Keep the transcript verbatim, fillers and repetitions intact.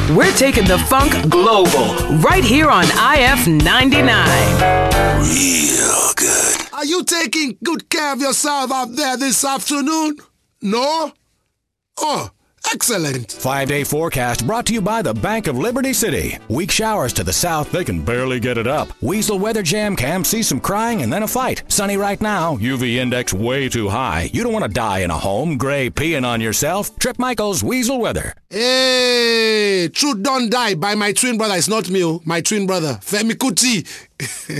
We're taking the funk global right here on I F ninety-nine. Real good. Are you taking good care of yourself out there this afternoon? No? Oh, excellent. Five-day forecast brought to you by the Bank of Liberty City. Weak showers to the south, they can barely get it up. Weasel weather jam cam, see some crying and then a fight. Sunny right now, U V index way too high. You don't want to die in a home, gray peeing on yourself. Trip Michaels, Weasel weather. Hey, Truth Don't Die by my twin brother. It's not me, oh, my twin brother, Femi Kuti.